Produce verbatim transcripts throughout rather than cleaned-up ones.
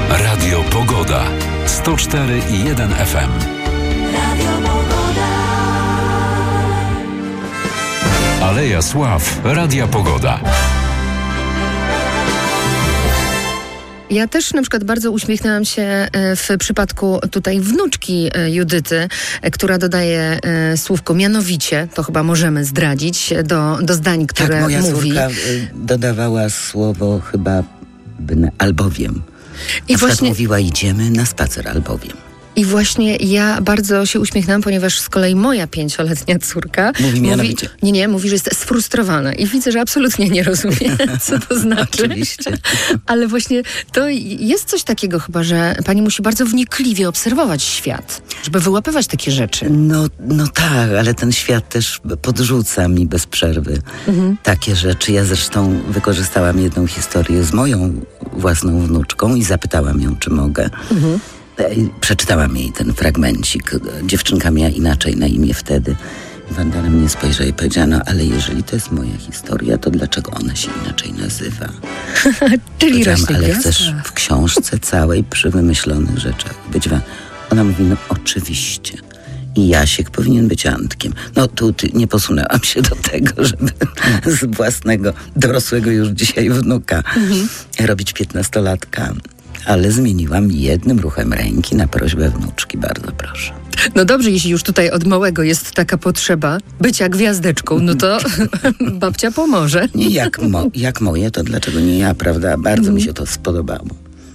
Radio Pogoda. sto cztery i jeden F M. Radio Pogoda. Aleja Sław. Radia Pogoda. Ja też na przykład bardzo uśmiechnęłam się w przypadku tutaj wnuczki Judyty, która dodaje słówko mianowicie, to chyba możemy zdradzić, do, do zdań, które tak, moja mówi. córka dodawała słowo chyba albowiem. I na właśnie mówiła, idziemy na spacer albowiem. I właśnie ja bardzo się uśmiechnęłam, ponieważ z kolei moja pięcioletnia córka mówi, mówi nie, nie, mówi, że jest sfrustrowana i widzę, że absolutnie nie rozumie, co to znaczy. Oczywiście. Ale właśnie to jest coś takiego chyba, że pani musi bardzo wnikliwie obserwować świat, żeby wyłapywać takie rzeczy. No, no tak, ale ten świat też podrzuca mi bez przerwy mhm. takie rzeczy. Ja zresztą wykorzystałam jedną historię z moją własną wnuczką i zapytałam ją, czy mogę. Mhm. Przeczytałam jej ten fragmencik. Dziewczynka miała inaczej na imię wtedy. I Wanda na mnie spojrzała i powiedziała, no ale jeżeli to jest moja historia, to dlaczego ona się inaczej nazywa? Czyli ale chcesz w książce całej przy wymyślonych rzeczach być wa- Ona mówi, no oczywiście. I Jasiek powinien być Antkiem. No tu nie posunęłam się do tego, żeby z własnego, dorosłego już dzisiaj wnuka mhm. robić piętnastolatka. Ale zmieniłam jednym ruchem ręki na prośbę wnuczki. Bardzo proszę. No dobrze, jeśli już tutaj od małego jest taka potrzeba bycia gwiazdeczką, no to babcia pomoże. Nie jak, mo- jak moje, to dlaczego nie ja, prawda? Bardzo mi się to spodobało.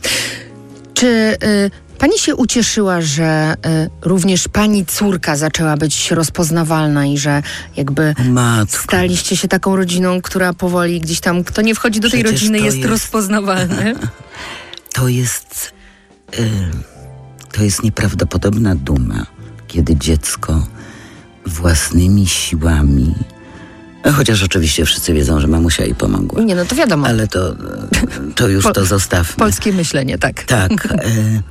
Czy y, pani się ucieszyła, że y, również pani córka zaczęła być rozpoznawalna i że jakby Matko. staliście się taką rodziną, która powoli gdzieś tam, kto nie wchodzi do tej Przecież rodziny, jest, jest rozpoznawalny? To jest, y, to jest nieprawdopodobna duma, kiedy dziecko własnymi siłami, chociaż oczywiście wszyscy wiedzą, że mamusia jej pomogła. Nie, no to wiadomo. Ale to, to już po, to zostawmy. Polskie myślenie, tak. Tak. Y,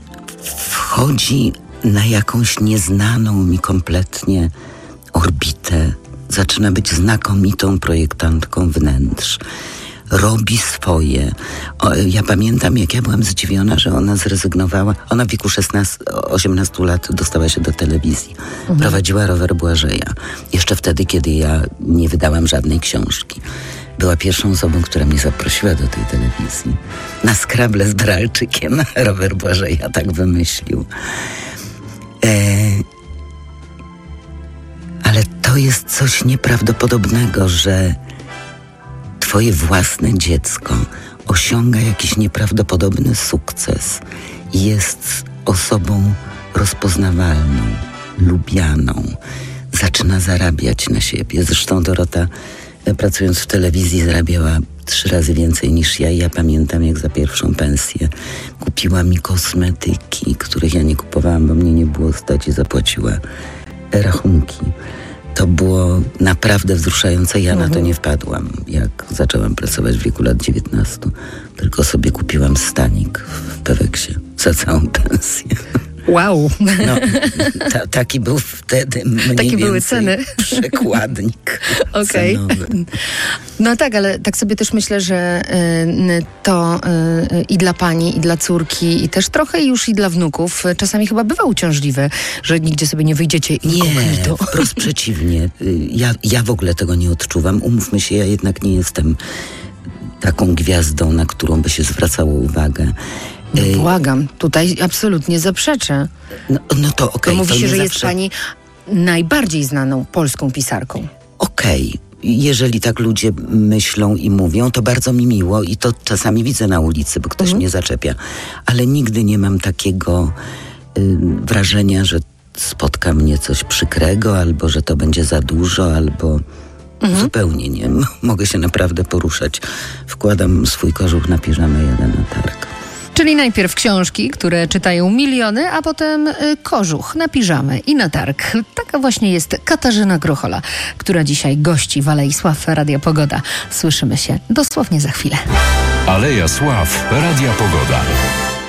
wchodzi na jakąś nieznaną mi kompletnie orbitę. Zaczyna być znakomitą projektantką wnętrz. Robi swoje. O, ja pamiętam, jak ja byłam zdziwiona, że ona zrezygnowała. Ona w wieku osiemnastu lat dostała się do telewizji. Mhm. Prowadziła rower Błażeja. Jeszcze wtedy, kiedy ja nie wydałam żadnej książki. Była pierwszą osobą, która mnie zaprosiła do tej telewizji. Na skrable z Bralczykiem. Rower Błażeja tak wymyślił. E... Ale to jest coś nieprawdopodobnego, że twoje własne dziecko osiąga jakiś nieprawdopodobny sukces i jest osobą rozpoznawalną, lubianą. Zaczyna zarabiać na siebie. Zresztą Dorota, pracując w telewizji, zarabiała trzy razy więcej niż ja. I ja pamiętam, jak za pierwszą pensję kupiła mi kosmetyki, których ja nie kupowałam, bo mnie nie było stać, i zapłaciła rachunki. To było naprawdę wzruszające. Ja mhm. na to nie wpadłam, jak zaczęłam pracować w wieku lat dziewiętnastu. Tylko sobie kupiłam stanik w Peweksie za całą pensję. Wow. No, ta, taki był wtedy mniej Takie więcej były ceny. Przekładnik Okej. cenowy. No tak, ale tak sobie też myślę, że y, to y, i dla pani, i dla córki, i też trochę już i dla wnuków czasami chyba bywa uciążliwe, że nigdzie sobie nie wyjdziecie inkognito. Nie, wprost przeciwnie. Ja, ja w ogóle tego nie odczuwam. Umówmy się, ja jednak nie jestem taką gwiazdą, na którą by się zwracało uwagę. No, błagam, tutaj absolutnie zaprzeczę. No, no to okej. Okay, to mówi to się, że zawsze... jest pani najbardziej znaną polską pisarką. Okej. Okay. Jeżeli tak ludzie myślą i mówią, to bardzo mi miło i to czasami widzę na ulicy, bo ktoś mhm. mnie zaczepia. Ale nigdy nie mam takiego y, wrażenia, że spotka mnie coś przykrego, albo że to będzie za dużo, albo mhm. zupełnie nie. Mogę się naprawdę poruszać. Wkładam swój kożuch na piżamę, jadę na targ. Czyli najpierw książki, które czytają miliony, a potem y, kożuch na piżamę i na targ. Taka właśnie jest Katarzyna Grochola, która dzisiaj gości w Alei Sław Radia Pogoda. Słyszymy się dosłownie za chwilę. Aleja Sław Radia Pogoda.